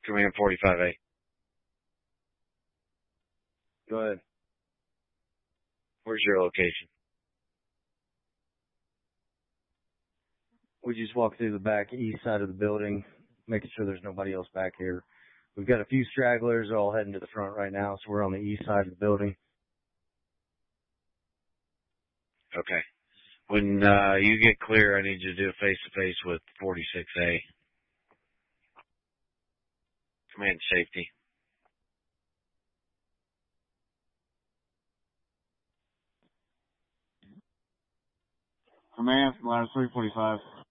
Command 45A. Go ahead. Where's your location? We just walked through the back east side of the building, making sure there's nobody else back here. We've got a few stragglers all heading to the front right now, so we're on the east side of the building. Okay. When you get clear, I need you to do a face-to-face with 46A. Command safety. Command, ladder 345.